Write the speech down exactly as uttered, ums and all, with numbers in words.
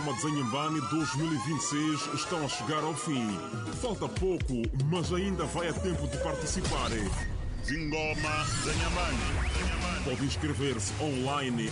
Zingoma Dzanhambane dois mil e vinte e seis estão a chegar ao fim. Falta pouco, mas ainda vai a tempo de participar. Zingoma Dzanhambane. Pode inscrever-se online